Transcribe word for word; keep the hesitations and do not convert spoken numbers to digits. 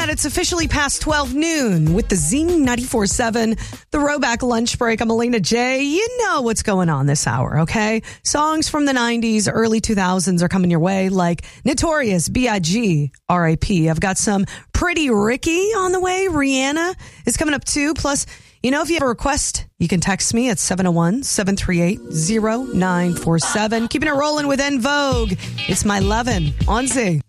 that it's officially past twelve noon with the Z ninety-four point seven, the Throwback Lunch Break. I'm Elena J. You know what's going on this hour, okay? Songs from the nineties, early two thousands are coming your way, like Notorious, B I G, R I P. I've got some Pretty Ricky on the way. Rihanna is coming up too. Plus, you know, if you have a request, you can text me at seven oh one, seven three eight, oh nine four seven. Keeping it rolling with En Vogue. It's My Lovin' on Z.